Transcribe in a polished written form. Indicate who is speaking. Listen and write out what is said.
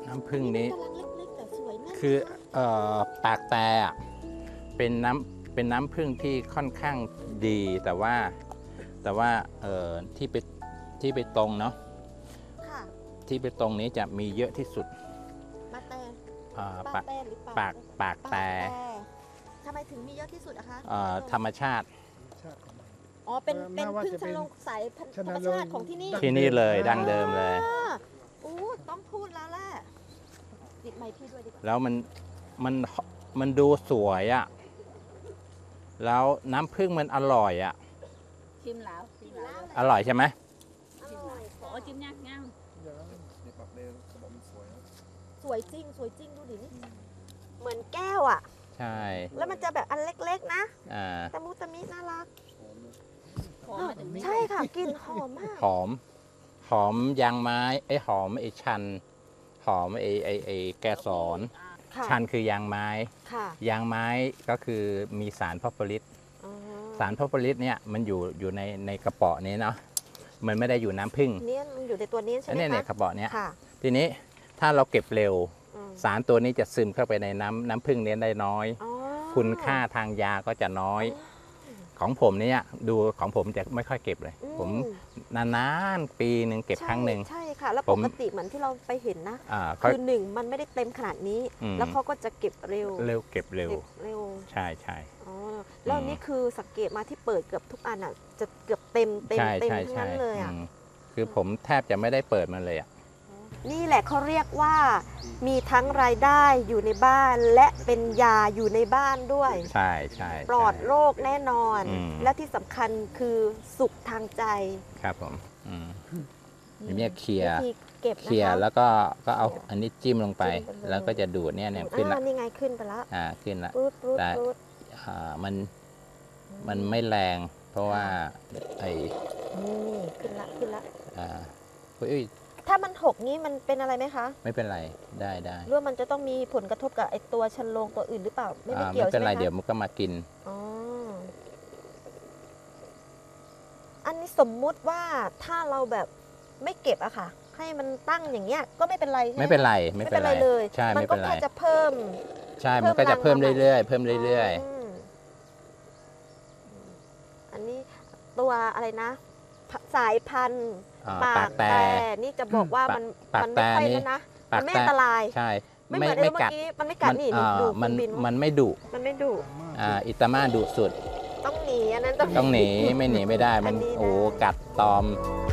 Speaker 1: น้ำผึ้งนี้
Speaker 2: กำลังเล็กๆแต่สวยนะ
Speaker 1: คือปากแต่เป็นน้ำผึ้งที่ค่อนข้างดี แต่ว่าที่ไปตรงเนาะ
Speaker 2: ค่ะ
Speaker 1: ที่ไปตรงนี้จะมีเยอะที่สุด
Speaker 2: มาแต่
Speaker 1: ปาก
Speaker 2: แต่หรือ
Speaker 1: ปากแต่
Speaker 2: ทำไมถึงมีเยอะที่สุดอะคะ
Speaker 1: ธรรมชาติ
Speaker 2: อ๋อเป็น
Speaker 3: น่าว่า
Speaker 2: พึ่ง
Speaker 3: จะ
Speaker 2: ช
Speaker 3: เป็น
Speaker 2: นรงสายพันธุ์ธร
Speaker 3: ชน
Speaker 2: รม
Speaker 3: รง
Speaker 2: ชาติของที่นี่
Speaker 1: ที่นี่เลยดั้งเดิมเลย
Speaker 2: อู้ต้องพูดแล้วแหละติดไมค์พี่ด้วยดีกว่า
Speaker 1: แล้วมันดูสวยอะแล้วน้ำผึ้งมันอร่อยอะ
Speaker 4: ชิมแล้วชิมแล้ว
Speaker 1: อร่อยใช่ไหม
Speaker 2: อร่อย
Speaker 4: โอ้จิ้มยากง่าย
Speaker 3: นี่ปากเดงเขาบอกมันสวยนะ
Speaker 2: สวยจริงสวยจริงดูดินี่เหมือนแก้วอะ
Speaker 1: ใช่
Speaker 2: แล้วมันจะแบบอันเล็กๆนะ
Speaker 1: อ่า
Speaker 2: ตะมุตะมิน่ารัก
Speaker 4: หอมมาถึงนี่
Speaker 2: ใช่ค่ะกลิ่นหอมมาก
Speaker 1: หอมยางไม้หอมชัน หอมแกสอน
Speaker 2: ค่ะ
Speaker 1: ชันคือยางไม้
Speaker 2: ค่ะ
Speaker 1: ยางไม้ก็คือมีสารฟอสฟอริส
Speaker 2: อ๋อ
Speaker 1: สารฟอสฟอริสเนี่ยมันอยู่ในกระเป๋อนี้เนาะมันไม่ได้อยู่น้ำผึ้ง
Speaker 2: เนี่ยมันอยู่ในตัวนี้ใช่
Speaker 1: อัน
Speaker 2: ไหม
Speaker 1: นี้เนี่ยก
Speaker 2: คะ
Speaker 1: ระเป๋อเนี้ย
Speaker 2: ค่ะ
Speaker 1: ทีนี้ถ้าเราเก็บเร็ว
Speaker 2: อืม
Speaker 1: สารตัวนี้จะซึมเข้าไปในน้ำผึ้งนี้ได้น้อย
Speaker 2: อ๋อ
Speaker 1: คุณค่าทางยาก็จะน้อย ของผมเนี่ยดูของผมจะไม่ค่อยเก็บเลย
Speaker 2: อื
Speaker 1: ผมนานๆปีหนึ่งเก็บครั้งหนึ่ง
Speaker 2: ใช่ค่ะ แล้ว
Speaker 1: ผ
Speaker 2: ป
Speaker 1: ม
Speaker 2: กติเหมือนที่เราไปเห็นนะ
Speaker 1: ค่อย
Speaker 2: คือหนึ่งมันไม่ได้เต็มขนาดนี้
Speaker 1: อืม
Speaker 2: แล้วเขาก็จะเก็บเร็ว
Speaker 1: เร็วเก็บเร็ว
Speaker 2: เก็บเร็ว
Speaker 1: ใช่ใช่
Speaker 2: อ๋อแล้ว
Speaker 1: อืม
Speaker 2: นี่คือสังเกตมาที่เปิดเกือบทุกอันอ่ะจะเกือบเต็มเต็ม
Speaker 1: ใช่
Speaker 2: เต็ม
Speaker 1: ใช่
Speaker 2: ทั้ง
Speaker 1: ใช่
Speaker 2: นั้นเลยอ่ะ
Speaker 1: คือผมแทบจะไม่ได้เปิดมันเลยอ่ะ
Speaker 2: นี่แหละเขาเรียกว่ามีทั้งรายได้อยู่ในบ้านและเป็นยาอยู่ในบ้านด้วย
Speaker 1: ใช่ใช่
Speaker 2: ปลอดโรคแน่นอน
Speaker 1: อืม
Speaker 2: และที่สำคัญคือสุขทางใจ
Speaker 1: ครับผมทีนี้เคลียร์
Speaker 2: วิธีเก็บ
Speaker 1: เค
Speaker 2: นะ
Speaker 1: ลียร์
Speaker 2: คะ
Speaker 1: แล้วก็เอาอันนี้จิ้มลงไป
Speaker 2: จิ้มไปเลย
Speaker 1: แล้วก็จะดูดเนี่ยขึ้นละ
Speaker 2: นี่ไงขึ้นไปแล้ว
Speaker 1: ขึ้นละ
Speaker 2: รูดรูด
Speaker 1: แต่
Speaker 2: รูด
Speaker 1: มันไม่แรง เพราะว่าไอ้
Speaker 2: นี่ขึ้นละขึ้นละ
Speaker 1: เฮ้ย
Speaker 2: ถ้ามันหกนี้มันเป็นอะไรไหมคะ
Speaker 1: ไม่เป็นไรได้ได้
Speaker 2: หรือว่ามันจะต้องมีผลกระทบกับไอตัวชันโรงตัวอื่นหรือเปล่าไม่เกี่ยว
Speaker 1: ไม่เป็
Speaker 2: ใช่
Speaker 1: น
Speaker 2: ไหม
Speaker 1: ไร
Speaker 2: คะ
Speaker 1: เดี๋ยวมันก็มากิน
Speaker 2: อ๋ออันนี้สมมุติว่าถ้าเราแบบไม่เก็บอะค่ะ ให้มันตั้งอย่างเงี้ยก็ไม่เป็นไรใช่ไหม
Speaker 1: ไม่เป็นไร
Speaker 2: ไม่เป็นไรเลย
Speaker 1: ใช่
Speaker 2: มั
Speaker 1: ไม่
Speaker 2: ก็
Speaker 1: เป็นไร
Speaker 2: แค่จะเพิ่ม
Speaker 1: ใช่มันก็จะเพิ่มเรื่อยๆเพิ่มเรื่อย
Speaker 2: มอันนี้ตัวอะไรนะสายพันธุ์
Speaker 1: ปากแต่
Speaker 2: นี่จะบอกว่ามัน
Speaker 1: ปาก
Speaker 2: มันไม่ค่อย
Speaker 1: แต่นี่
Speaker 2: แล้วนะ
Speaker 1: ปา
Speaker 2: มั
Speaker 1: ก
Speaker 2: นไม่
Speaker 1: แต่
Speaker 2: อันตราย
Speaker 1: ใช่
Speaker 2: ไม่เหมือนเมื่อกี้มันไม่กัดนี่นี่ดู
Speaker 1: มัน
Speaker 2: คุณบิน
Speaker 1: มันไม่ดุ
Speaker 2: มันไม่ดุ
Speaker 1: อิตามาดุสุด
Speaker 2: ต้องหนีอันนั้น
Speaker 1: ต้องหนีไม่หนีไม่ได้มัน
Speaker 2: อันนี้ได้
Speaker 1: โอ้กัดตอม